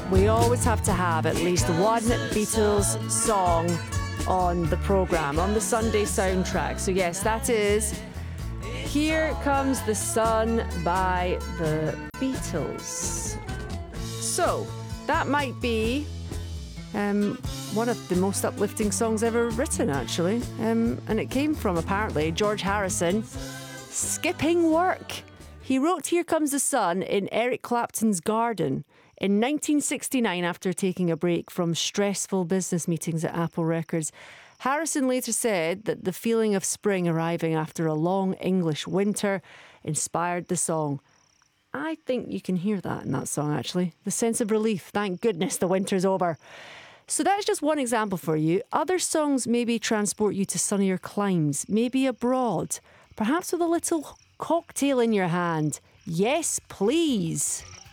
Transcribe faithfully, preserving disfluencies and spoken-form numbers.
we always have to have at least one Beatles song on the programme, on the Sunday soundtrack. So yes, that is Here Comes the Sun by the Beatles. So, that might be um, one of the most uplifting songs ever written, actually. Um, and it came from, apparently, George Harrison skipping work. He wrote Here Comes the Sun in Eric Clapton's garden in nineteen sixty-nine after taking a break from stressful business meetings at Apple Records. Harrison later said that the feeling of spring arriving after a long English winter inspired the song. I think you can hear that in that song, actually. The sense of relief. Thank goodness the winter's over. So that's just one example for you. Other songs maybe transport you to sunnier climes, maybe abroad, perhaps with a little cocktail in your hand. Yes, please.